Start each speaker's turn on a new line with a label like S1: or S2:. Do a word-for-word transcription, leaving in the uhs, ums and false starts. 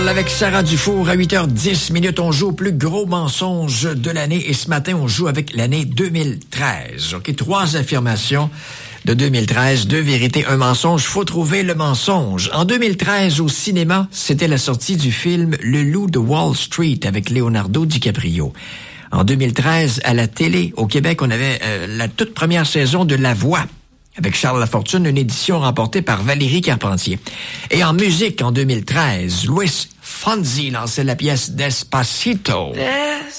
S1: Girl avec Sarah Dufour à huit heures dix minutes. On joue au plus gros mensonge de l'année et ce matin, on joue avec l'année deux mille treize. OK, trois affirmations de deux mille treize, deux vérités, un mensonge. Faut trouver le mensonge. En deux mille treize, au cinéma, c'était la sortie du film Le Loup de Wall Street avec Leonardo DiCaprio. En deux mille treize, à la télé, au Québec, on avait euh, la toute première saison de La Voix avec Charles Lafortune, une édition remportée par Valérie Carpentier. Et en musique, en deux mille treize, Luis Fonsi lançait la pièce Despacito.